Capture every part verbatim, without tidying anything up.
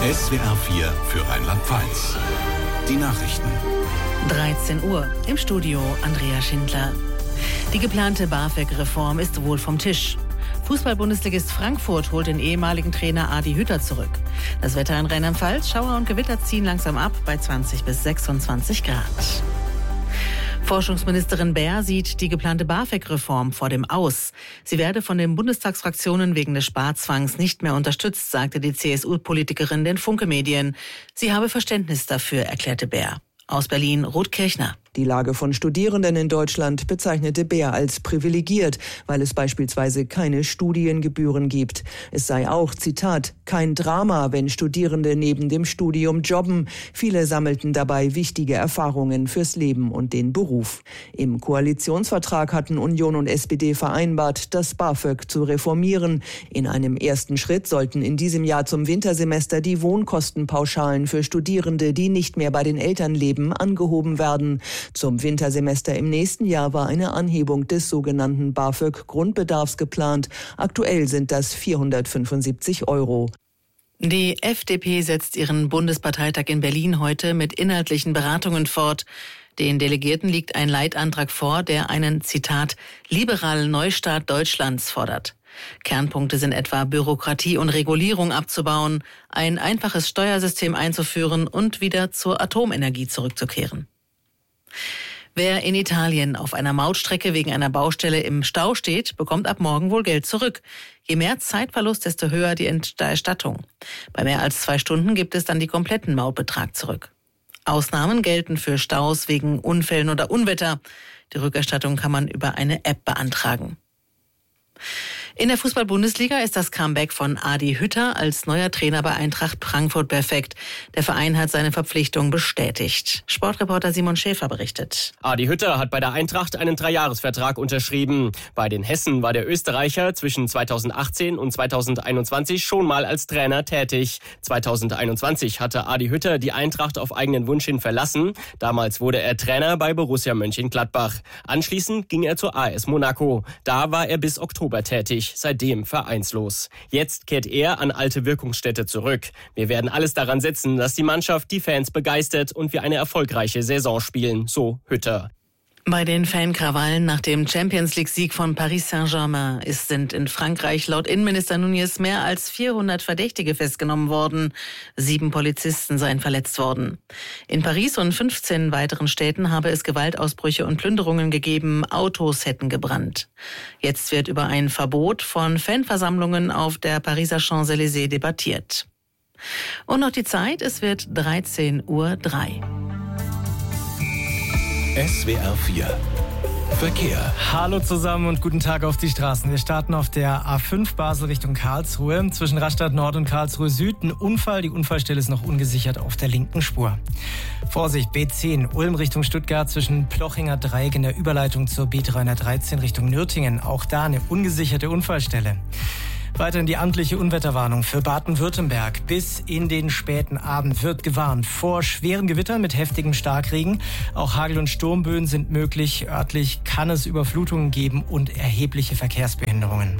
S W R vier für Rheinland-Pfalz. Die Nachrichten. dreizehn Uhr. Im Studio Andrea Schindler. Die geplante BAföG-Reform ist wohl vom Tisch. Fußball-Bundesligist Frankfurt holt den ehemaligen Trainer Adi Hütter zurück. Das Wetter in Rheinland-Pfalz, Schauer und Gewitter ziehen langsam ab bei zwanzig bis sechsundzwanzig Grad. Forschungsministerin Baer sieht die geplante BAföG-Reform vor dem Aus. Sie werde von den Bundestagsfraktionen wegen des Sparzwangs nicht mehr unterstützt, sagte die C S U-Politikerin den Funke-Medien. Sie habe Verständnis dafür, erklärte Baer. Aus Berlin, Ruth Kirchner. Die Lage von Studierenden in Deutschland bezeichnete Baer als privilegiert, weil es beispielsweise keine Studiengebühren gibt. Es sei auch, Zitat, kein Drama, wenn Studierende neben dem Studium jobben. Viele sammelten dabei wichtige Erfahrungen fürs Leben und den Beruf. Im Koalitionsvertrag hatten Union und S P D vereinbart, das BAföG zu reformieren. In einem ersten Schritt sollten in diesem Jahr zum Wintersemester die Wohnkostenpauschalen für Studierende, die nicht mehr bei den Eltern leben, angehoben werden. Zum Wintersemester im nächsten Jahr war eine Anhebung des sogenannten BAföG-Grundbedarfs geplant. Aktuell sind das vierhundertfünfundsiebzig Euro. Die F D P setzt ihren Bundesparteitag in Berlin heute mit inhaltlichen Beratungen fort. Den Delegierten liegt ein Leitantrag vor, der einen, Zitat, liberalen Neustart Deutschlands fordert. Kernpunkte sind etwa Bürokratie und Regulierung abzubauen, ein einfaches Steuersystem einzuführen und wieder zur Atomenergie zurückzukehren. Wer in Italien auf einer Mautstrecke wegen einer Baustelle im Stau steht, bekommt ab morgen wohl Geld zurück. Je mehr Zeitverlust, desto höher die Erstattung. Bei mehr als zwei Stunden gibt es dann die kompletten Mautbetrag zurück. Ausnahmen gelten für Staus wegen Unfällen oder Unwetter. Die Rückerstattung kann man über eine App beantragen. In der Fußball-Bundesliga ist das Comeback von Adi Hütter als neuer Trainer bei Eintracht Frankfurt perfekt. Der Verein hat seine Verpflichtung bestätigt. Sportreporter Simon Schäfer berichtet. Adi Hütter hat bei der Eintracht einen Dreijahresvertrag unterschrieben. Bei den Hessen war der Österreicher zwischen zweitausendachtzehn und zweitausendeinundzwanzig schon mal als Trainer tätig. zweitausendeinundzwanzig hatte Adi Hütter die Eintracht auf eigenen Wunsch hin verlassen. Damals wurde er Trainer bei Borussia Mönchengladbach. Anschließend ging er zur A S Monaco. Da war er bis Oktober tätig. Seitdem vereinslos. Jetzt kehrt er an alte Wirkungsstätte zurück. Wir werden alles daran setzen, dass die Mannschaft die Fans begeistert und wir eine erfolgreiche Saison spielen, so Hütter. Bei den Fankrawallen nach dem Champions-League-Sieg von Paris Saint-Germain ist, sind in Frankreich laut Innenminister Nunez mehr als vierhundert Verdächtige festgenommen worden. Sieben Polizisten seien verletzt worden. In Paris und fünfzehn weiteren Städten habe es Gewaltausbrüche und Plünderungen gegeben, Autos hätten gebrannt. Jetzt wird über ein Verbot von Fanversammlungen auf der Pariser Champs-Élysées debattiert. Und noch die Zeit, es wird dreizehn Uhr drei. S W R vier Verkehr. Hallo zusammen und guten Tag auf die Straßen. Wir starten auf der A fünf Basel Richtung Karlsruhe. Zwischen Rastatt Nord und Karlsruhe Süd ein Unfall. Die Unfallstelle ist noch ungesichert auf der linken Spur. Vorsicht, B zehn Ulm Richtung Stuttgart zwischen Plochinger Dreieck in der Überleitung zur B dreihundertdreizehn Richtung Nürtingen. Auch da eine ungesicherte Unfallstelle. Weiterhin die amtliche Unwetterwarnung für Baden-Württemberg. Bis in den späten Abend wird gewarnt vor schweren Gewittern mit heftigem Starkregen. Auch Hagel- und Sturmböen sind möglich. Örtlich kann es Überflutungen geben und erhebliche Verkehrsbehinderungen.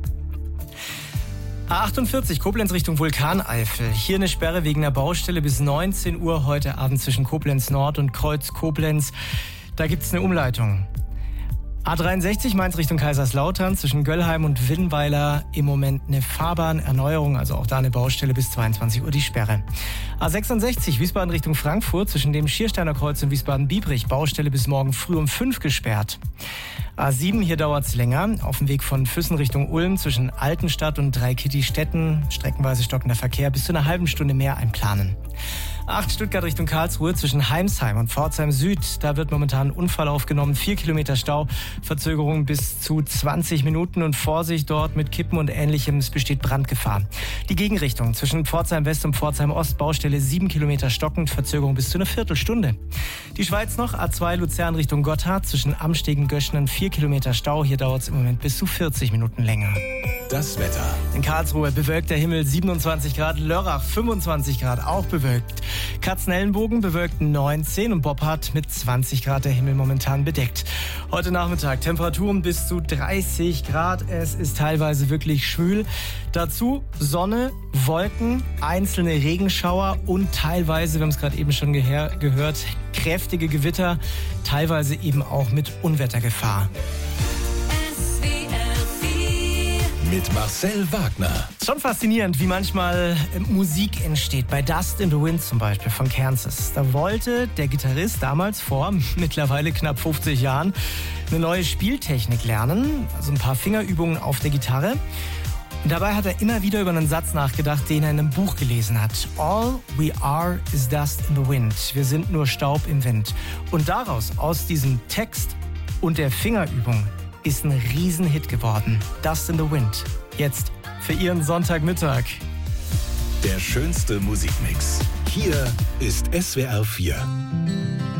A achtundvierzig Koblenz Richtung Vulkaneifel. Hier eine Sperre wegen einer Baustelle bis neunzehn Uhr heute Abend zwischen Koblenz Nord und Kreuz Koblenz. Da gibt es eine Umleitung. A dreiundsechzig Mainz Richtung Kaiserslautern zwischen Göllheim und Winnweiler im Moment eine Fahrbahnerneuerung, also auch da eine Baustelle bis zweiundzwanzig Uhr die Sperre. A sechsundsechzig Wiesbaden Richtung Frankfurt zwischen dem Schiersteiner Kreuz und Wiesbaden-Biebrich, Baustelle bis morgen früh um fünf gesperrt. A sieben, hier dauert's länger, auf dem Weg von Füssen Richtung Ulm zwischen Altenstadt und Dreikitti-Städten, streckenweise stockender Verkehr, bis zu einer halben Stunde mehr einplanen. acht Stuttgart Richtung Karlsruhe zwischen Heimsheim und Pforzheim Süd. Da wird momentan ein Unfall aufgenommen. vier Kilometer Stau, Verzögerung bis zu zwanzig Minuten und Vorsicht dort mit Kippen und Ähnlichem. Es besteht Brandgefahr. Die Gegenrichtung zwischen Pforzheim West und Pforzheim Ost, Baustelle sieben Kilometer stockend, Verzögerung bis zu einer Viertelstunde. Die Schweiz noch, A zwei Luzern Richtung Gotthard zwischen Amstegen Göschnen vier Kilometer Stau. Hier dauert es im Moment bis zu vierzig Minuten länger. Das Wetter. In Karlsruhe bewölkter Himmel siebenundzwanzig Grad, Lörrach fünfundzwanzig Grad, auch bewölkt. Katzenelnbogen bewölkt neunzehn und Boppard mit zwanzig Grad, der Himmel momentan bedeckt. Heute Nachmittag Temperaturen bis zu dreißig Grad, es ist teilweise wirklich schwül. Dazu Sonne, Wolken, einzelne Regenschauer und teilweise, wir haben es gerade eben schon geher- gehört, kräftige Gewitter, teilweise eben auch mit Unwettergefahr. Mit Marcel Wagner. Schon faszinierend, wie manchmal äh, Musik entsteht. Bei Dust in the Wind zum Beispiel von Kansas. Da wollte der Gitarrist damals vor mittlerweile knapp fünfzig Jahren eine neue Spieltechnik lernen. Also ein paar Fingerübungen auf der Gitarre. Und dabei hat er immer wieder über einen Satz nachgedacht, den er in einem Buch gelesen hat. All we are is dust in the wind. Wir sind nur Staub im Wind. Und daraus, aus diesem Text und der Fingerübung, ist ein Riesenhit geworden. Dust in the Wind. Jetzt für Ihren Sonntagmittag. Der schönste Musikmix. Hier ist S W R vier.